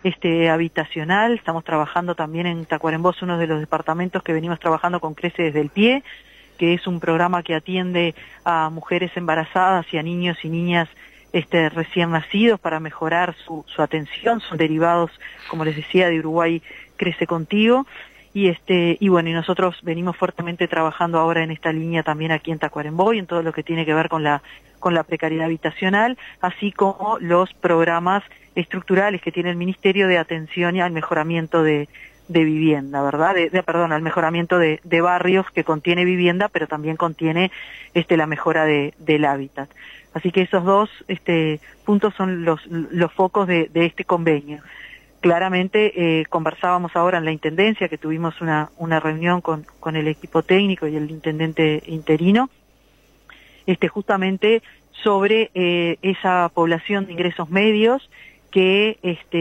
habitacional. Estamos trabajando también en Tacuarembó, uno de los departamentos que venimos trabajando con Crece desde el Pie, que es un programa que atiende a mujeres embarazadas y a niños y niñas recién nacidos para mejorar su atención. Son derivados, como les decía, de Uruguay Crece Contigo. Y bueno, y nosotros venimos fuertemente trabajando ahora en esta línea también aquí en Tacuarembó y en todo lo que tiene que ver con la precariedad habitacional, así como los programas estructurales que tiene el Ministerio de atención y al mejoramiento de vivienda, ¿verdad? Al mejoramiento de barrios, que contiene vivienda, pero también contiene la mejora del hábitat. Así que esos dos puntos son los focos de este convenio. Claramente conversábamos ahora en la Intendencia, que tuvimos una reunión con el equipo técnico y el intendente interino, justamente sobre esa población de ingresos medios que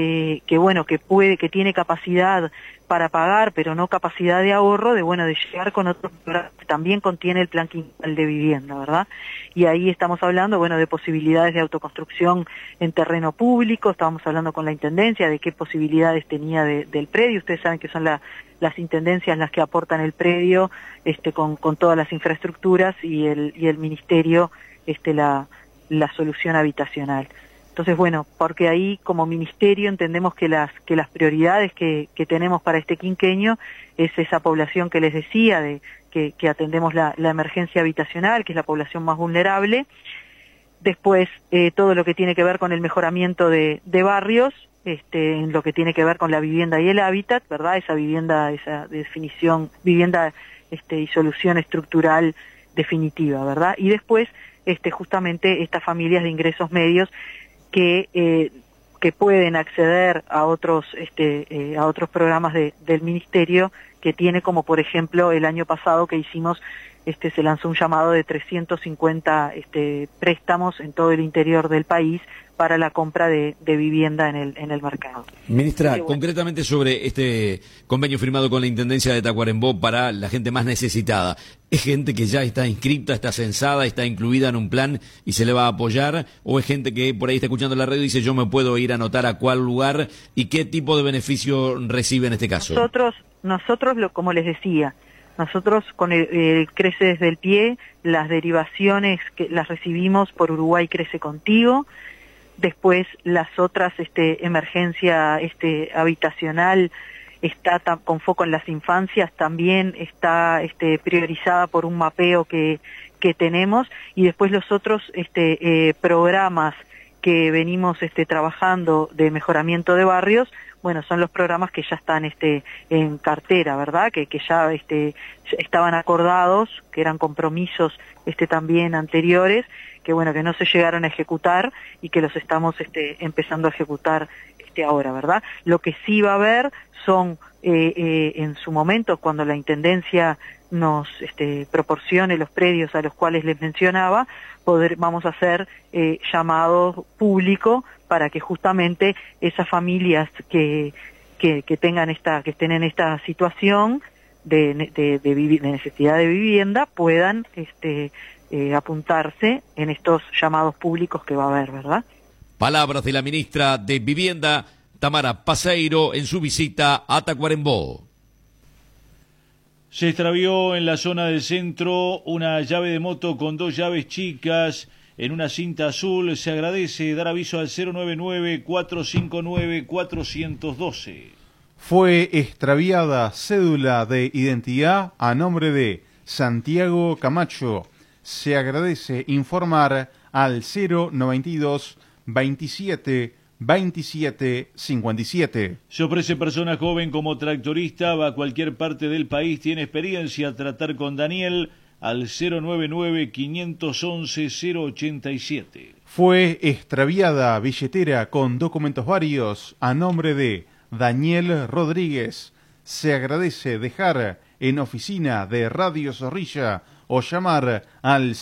tiene capacidad para pagar, pero no capacidad de ahorro, de llegar con otros programas que también contiene el plan quinquenal de vivienda, ¿verdad? Y ahí estamos hablando, de posibilidades de autoconstrucción en terreno público. Estábamos hablando con la Intendencia de qué posibilidades tenía del predio. Ustedes saben que son las intendencias las que aportan el predio, con todas las infraestructuras, y el Ministerio, la solución habitacional. Entonces, porque ahí como ministerio entendemos que las prioridades que tenemos para este quinquenio es esa población que les decía, que atendemos la emergencia habitacional, que es la población más vulnerable. Después, todo lo que tiene que ver con el mejoramiento de barrios, en lo que tiene que ver con la vivienda y el hábitat, ¿verdad? Esa vivienda, esa definición, vivienda y solución estructural definitiva, ¿verdad? Y después, justamente estas familias de ingresos medios que pueden acceder a otros programas del ministerio que tiene, como por ejemplo el año pasado que hicimos, se lanzó un llamado de 350 préstamos en todo el interior del país para la compra de vivienda en el mercado. Ministra, concretamente sobre este convenio firmado con la Intendencia de Tacuarembó para la gente más necesitada, ¿es gente que ya está inscripta, está censada, está incluida en un plan y se le va a apoyar? ¿O es gente que por ahí está escuchando la radio y dice yo me puedo ir a anotar a cuál lugar y qué tipo de beneficio recibe en este caso? Nosotros como les decía, nosotros con el Crece desde el Pie, las derivaciones que las recibimos por Uruguay Crece Contigo. Después las otras, emergencia habitacional está con foco en las infancias, también está priorizada por un mapeo que tenemos. Y después los otros programas que venimos trabajando de mejoramiento de barrios, son los programas que ya están en cartera, ¿verdad? Que ya estaban acordados, que eran compromisos también anteriores, que no se llegaron a ejecutar y que los estamos empezando a ejecutar ahora, ¿verdad? Lo que sí va a haber son en su momento, cuando la Intendencia nos proporcione los predios a los cuales les mencionaba, vamos a hacer llamado público para que justamente esas familias que estén en esta situación de necesidad de vivienda puedan apuntarse en estos llamados públicos que va a haber, ¿verdad? Palabras de la ministra de Vivienda, Tamara Paseiro, en su visita a Tacuarembó. Se extravió en la zona del centro una llave de moto con 2 llaves chicas en una cinta azul. Se agradece. Dar aviso al 099-459-412. Fue extraviada cédula de identidad a nombre de Santiago Camacho. Se agradece informar al 092 27 27 57. Se ofrece persona joven como tractorista, va a cualquier parte del país, tiene experiencia. Tratar con Daniel al 099-511-087. Fue extraviada billetera con documentos varios a nombre de Daniel Rodríguez. Se agradece dejar en oficina de Radio Zorrilla o llamar al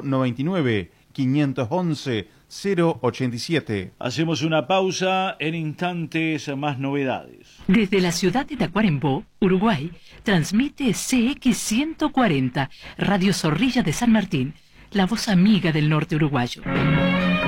099-511-087. Hacemos una pausa, en instantes más novedades. Desde la ciudad de Tacuarembó, Uruguay, transmite CX140, Radio Zorrilla de San Martín, la voz amiga del norte uruguayo.